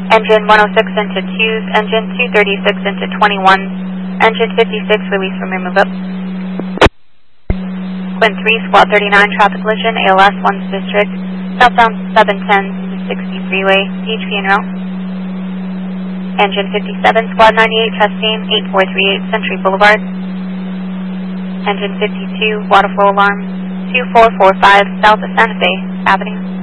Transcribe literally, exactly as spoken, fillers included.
Engine one oh six into twos, engine two thirty-six into twenty-one, engine fifty-six release from your move-up. Quinn three, Squad thirty-nine, traffic collision, A L S one District, southbound seven ten to sixty freeway, P H P en route. Engine fifty-seven, Squad ninety-eight, testing, eight four three eight Century Boulevard. Engine fifty-two, water flow alarm, two four four five south of Santa Fe Avenue.